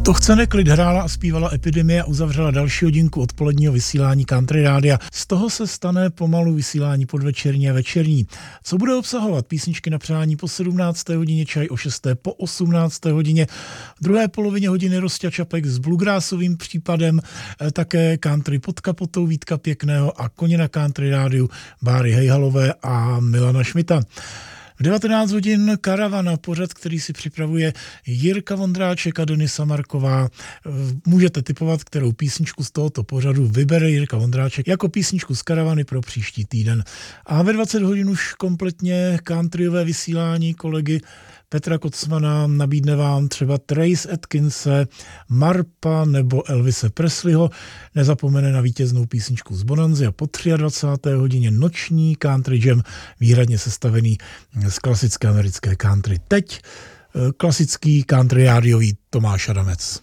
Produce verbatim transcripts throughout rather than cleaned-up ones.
To chce neklid, hrála a zpívala Epidemie a uzavřela další hodinku odpoledního vysílání Country Rádia. Z toho se stane pomalu vysílání podvečerní a večerní. Co bude obsahovat? Písničky na přání po sedmnácté hodině, čaj o šesté po osmnácté hodině. V druhé polovině hodiny Rosťa Čapek s bluegrassovým případem, také country pod kapotou Vítka Pěkného a koně na Country Rádiu Báry Hejhalové a Milana Šmita. V devatenáct hodin Karavana, pořad, který si připravuje Jirka Vondráček a Denisa Marková. Můžete tipovat, kterou písničku z tohoto pořadu vybere Jirka Vondráček jako písničku z Karavany pro příští týden. A ve dvacet hodin už kompletně countryové vysílání kolegy Petra Kocmana nabídne vám třeba Trace Atkinse, Marpa nebo Elvise Presleyho. Nezapomene na vítěznou písničku z Bonanzy a po dvacáté třetí hodině noční country jam, výhradně sestavený z klasické americké country. Teď klasický country rádiový Tomáš Adamec.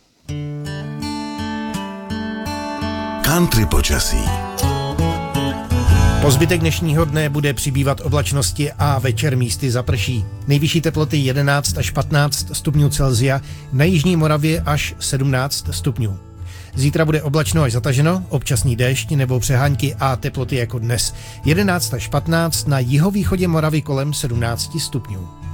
Country počasí. Po zbytek dnešního dne bude přibývat oblačnosti a večer místy zaprší. Nejvyšší teploty jedenáct až patnáct stupňů Celsia, na jižní Moravě až sedmnáct stupňů. Zítra bude oblačno až zataženo, občasný déšť nebo přehánky a teploty jako dnes. jedenáct až patnáct, na jihovýchodě Moravy kolem sedmnáct stupňů.